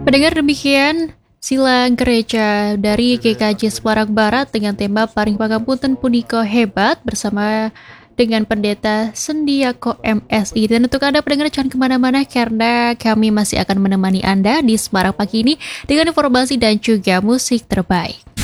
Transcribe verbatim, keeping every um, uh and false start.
Pendengar demikian Silang Gereja dari G K J Semarang Barat dengan tema Paring Pangapunten Puniko Hebat bersama dengan Pendeta Sendiako M Si. Dan untuk Anda pendengar jangan kemana-mana karena kami masih akan menemani Anda di Semarang pagi ini dengan informasi dan juga musik terbaik.